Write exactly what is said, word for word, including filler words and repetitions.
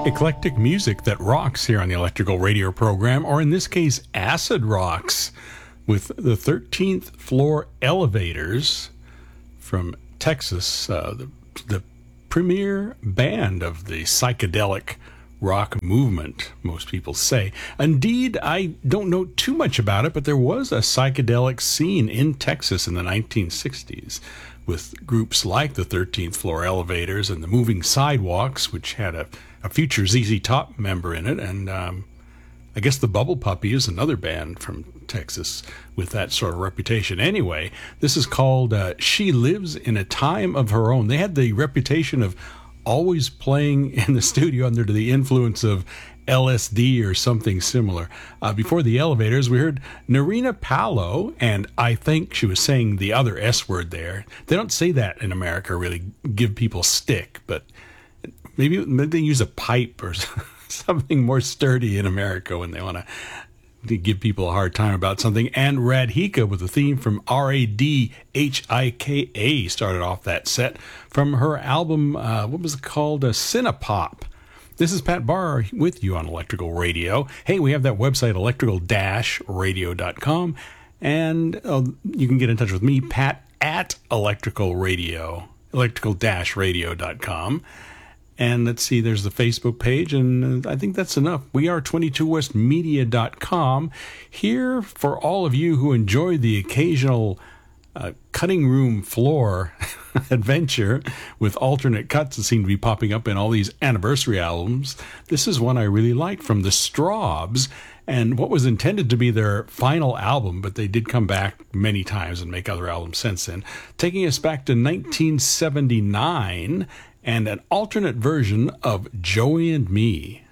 Eclectic music that rocks here on the Electrical Radio program, or in this case, acid rocks, with the thirteenth Floor Elevators from Texas, uh, the, the premier band of the psychedelic rock movement, most people say. Indeed, I don't know too much about it, but there was a psychedelic scene in Texas in the nineteen sixties with groups like the thirteenth Floor Elevators and the Moving Sidewalks, which had a a future Z Z Top member in it, and um, I guess the Bubble Puppy is another band from Texas with that sort of reputation. Anyway, this is called uh, She Lives in a Time of Her Own. They had the reputation of always playing in the studio under the influence of L S D or something similar. Uh, before the Elevators, we heard Narina Palo, and I think she was saying the other S word there. They don't say that in America, really give people stick, but Maybe, maybe they use a pipe or something more sturdy in America when they want to give people a hard time about something. And Radhika with a theme from R A D H I K A started off that set from her album, uh, what was it called? Uh, Cinepop. This is Pat Barr with you on Electrical Radio. Hey, we have that website, electrical dash radio dot com. And uh, you can get in touch with me, Pat, at Electrical Radio, electrical dash radio dot com. And let's see, there's the Facebook page, and I think that's enough. We are twenty-two west media dot com. Here, for all of you who enjoy the occasional uh, cutting room floor adventure with alternate cuts that seem to be popping up in all these anniversary albums, this is one I really liked from the Strawbs, and what was intended to be their final album, but they did come back many times and make other albums since then, taking us back to nineteen seventy-nine, and an alternate version of Joey and Me.